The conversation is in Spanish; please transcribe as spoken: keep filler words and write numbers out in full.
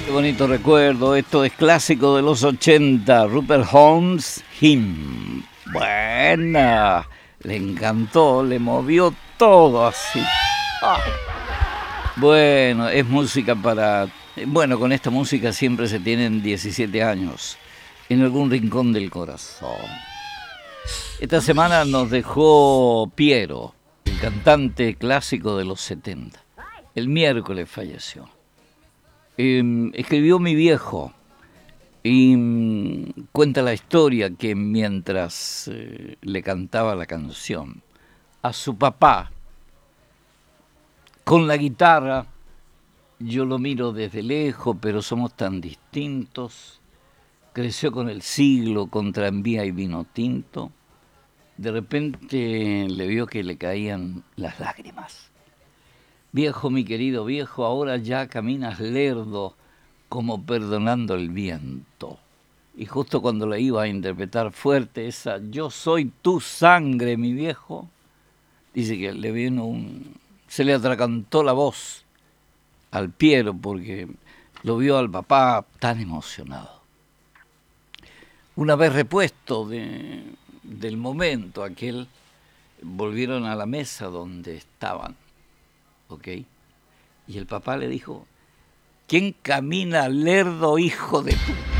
Qué bonito recuerdo, esto es clásico de los ochenta, Rupert Holmes, Him. Buena, le encantó, le movió todo así. Ah. Bueno, es música para... Bueno, con esta música siempre se tienen diecisiete años, en algún rincón del corazón. Esta semana nos dejó Piero, el cantante clásico de los setenta. El miércoles falleció. Eh, escribió mi viejo y mm, cuenta la historia que mientras eh, le cantaba la canción a su papá con la guitarra, yo lo miro desde lejos, pero somos tan distintos. Creció con el siglo, con tranvía y vino tinto. De repente le vio que le caían las lágrimas. Viejo, mi querido viejo, ahora ya caminas lerdo como perdonando el viento. Y justo cuando le iba a interpretar fuerte esa yo soy tu sangre, mi viejo, dice que le vino un... se le atracantó la voz al Piero porque lo vio al papá tan emocionado. Una vez repuesto de, del momento aquel, volvieron a la mesa donde estaban. ¿Ok? Y el papá le dijo, ¿quién camina lerdo, hijo de tu?